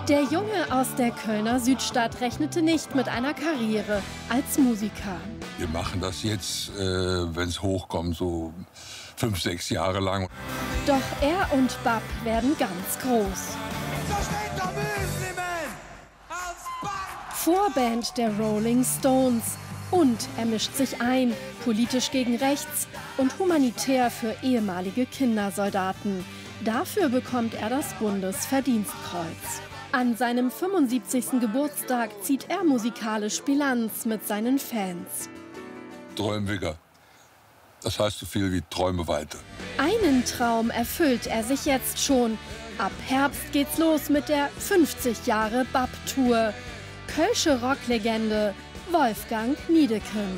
Der Junge aus der Kölner Südstadt rechnete nicht mit einer Karriere als Musiker. Wir machen das jetzt, wenn es hochkommt, so 5, 6 Jahre lang. Doch er und Bab werden ganz groß. Vorband der Rolling Stones. Und er mischt sich ein, politisch gegen rechts und humanitär für ehemalige Kindersoldaten. Dafür bekommt er das Bundesverdienstkreuz. An seinem 75. Geburtstag zieht er musikalisch Bilanz mit seinen Fans. Träumwiger. Das heißt so viel wie Träume weiter. Einen Traum erfüllt er sich jetzt schon. Ab Herbst geht's los mit der 50 Jahre Bab-Tour. Kölsche Rocklegende Wolfgang Niedecken.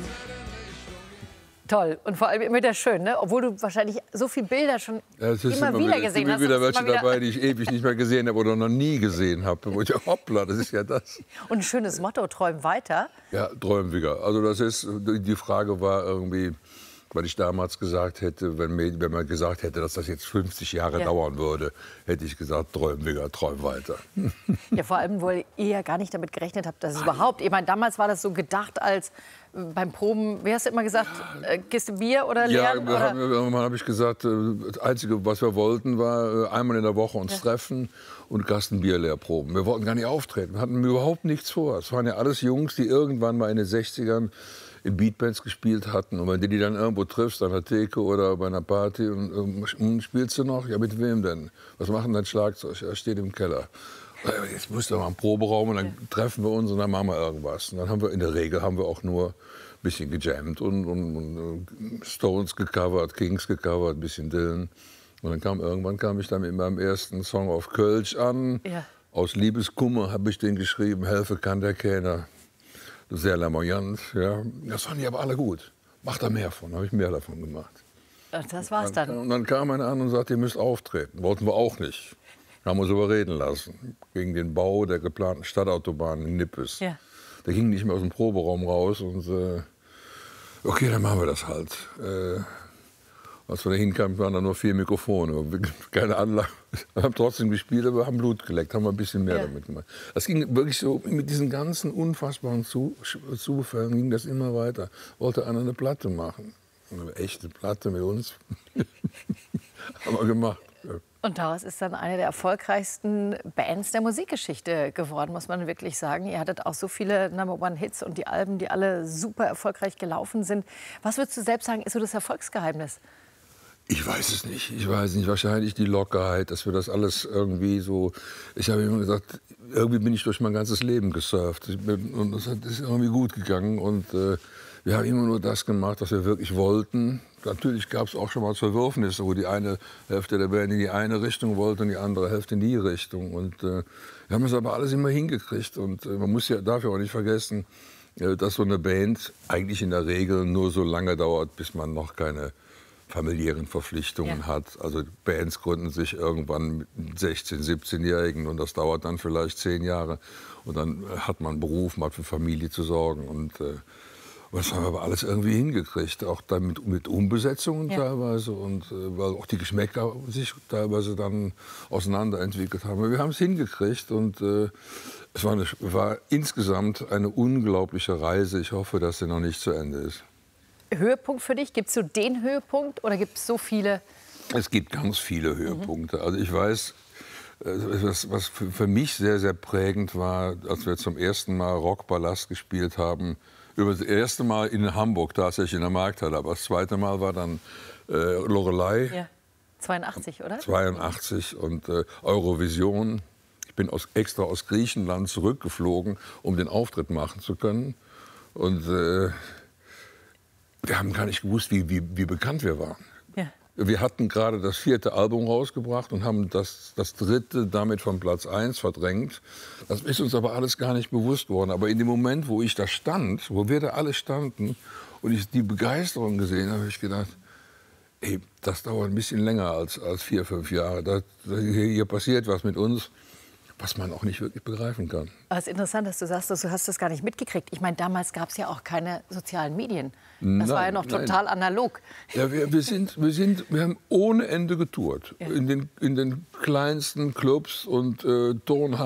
Toll und vor allem immer wieder schön, ne? Obwohl du wahrscheinlich so viele Bilder schon immer wieder gesehen hast. Es sind wieder welche dabei, die ich ewig nicht mehr gesehen habe oder noch nie gesehen habe. Wo ich, hoppla, das ist ja das. Und ein schönes Motto, träum weiter. Ja, Träumwiger. Also das ist, die Frage war irgendwie, weil ich damals gesagt hätte, wenn man gesagt hätte, dass das jetzt 50 Jahre dauern würde, hätte ich gesagt, Träumwiger, träum weiter. Ja, vor allem, weil ihr ja gar nicht damit gerechnet habt, dass es überhaupt, ich meine, damals war das so gedacht als beim Proben, wie hast du immer gesagt, Kiste Bier oder lernen? Ja, irgendwann habe ich gesagt, das Einzige, was wir wollten, war einmal in der Woche uns treffen und Kasten Bier leer proben. Wir wollten gar nicht auftreten, wir hatten überhaupt nichts vor. Es waren ja alles Jungs, die irgendwann mal in den 60ern in Beatbands gespielt hatten. Und wenn du die dann irgendwo triffst, an der Theke oder bei einer Party, und spielst du noch? Ja, mit wem denn? Was macht denn dein Schlagzeug? Er steht im Keller. Jetzt musst du mal im Proberaum und dann treffen wir uns und dann machen wir irgendwas. Und dann haben wir in der Regel auch nur ein bisschen gejammt und Stones gecovert, Kings gecovert, ein bisschen Dylan. Und dann irgendwann kam ich dann mit meinem ersten Song auf Kölsch an. Ja. Aus Liebeskummer habe ich den geschrieben, Helfe kann der keiner. Sehr lamoyant, ja. Das fanden die aber alle gut. Mach da mehr von, habe ich mehr davon gemacht. Das war's dann. Und dann kam einer an und sagte, ihr müsst auftreten. Wollten wir auch nicht. Haben uns überreden lassen. Gegen den Bau der geplanten Stadtautobahn in Nippes. Ja. Der ging nicht mehr aus dem Proberaum raus. Und okay, dann machen wir das halt. Als wir da hinkamen, waren da nur 4 Mikrofone, keine Anlage. Wir haben trotzdem gespielt, aber wir haben Blut geleckt, haben wir ein bisschen mehr damit gemacht. Das ging wirklich so, mit diesen ganzen unfassbaren Zufällen ging das immer weiter. Wollte einer eine Platte machen, eine echte Platte mit uns, haben wir gemacht. Ja. Und daraus ist dann eine der erfolgreichsten Bands der Musikgeschichte geworden, muss man wirklich sagen. Ihr hattet auch so viele Number-One-Hits und die Alben, die alle super erfolgreich gelaufen sind. Was würdest du selbst sagen, ist so das Erfolgsgeheimnis? Ich weiß es nicht. Ich weiß nicht. Wahrscheinlich die Lockerheit, dass wir das alles irgendwie so. Ich habe immer gesagt, irgendwie bin ich durch mein ganzes Leben gesurft. Und das ist irgendwie gut gegangen. Und wir haben immer nur das gemacht, was wir wirklich wollten. Natürlich gab es auch schon mal Zerwürfnisse, wo die eine Hälfte der Band in die eine Richtung wollte und die andere Hälfte in die Richtung. Und wir haben das aber alles immer hingekriegt. Und man darf ja auch nicht vergessen, dass so eine Band eigentlich in der Regel nur so lange dauert, bis man noch keine familiären Verpflichtungen hat. Also Bands gründen sich irgendwann mit 16-, 17-Jährigen und das dauert dann vielleicht 10 Jahre. Und dann hat man einen Beruf, man hat für Familie zu sorgen. Und das haben wir aber alles irgendwie hingekriegt, auch dann mit Umbesetzungen teilweise. Und weil auch die Geschmäcker sich teilweise dann auseinanderentwickelt haben. Aber wir haben es hingekriegt und es war insgesamt eine unglaubliche Reise. Ich hoffe, dass sie noch nicht zu Ende ist. Höhepunkt für dich? Gibt es so den Höhepunkt oder gibt es so viele? Es gibt ganz viele Höhepunkte. Also ich weiß, was für mich sehr, sehr prägend war, als wir zum ersten Mal Rockballast gespielt haben. Über das erste Mal in Hamburg, tatsächlich in der Markthalle. Aber das zweite Mal war dann Loreley. Ja, 82, oder? 82 und Eurovision. Ich bin extra aus Griechenland zurückgeflogen, um den Auftritt machen zu können. Und wir haben gar nicht gewusst, wie bekannt wir waren. Ja. Wir hatten gerade das 4. Album rausgebracht und haben das 3. damit von Platz 1 verdrängt. Das ist uns aber alles gar nicht bewusst worden. Aber in dem Moment, wo ich da stand, wo wir da alle standen und ich die Begeisterung gesehen habe, habe ich gedacht, ey, das dauert ein bisschen länger als 4, 5 Jahre. Hier passiert was mit uns, was man auch nicht wirklich begreifen kann. Aber es ist interessant, dass du sagst, du hast das gar nicht mitgekriegt. Ich meine, damals gab es ja auch keine sozialen Medien. Das war ja noch total analog. Ja, wir haben ohne Ende getourt. Ja. In den kleinsten Clubs und Turnhallen.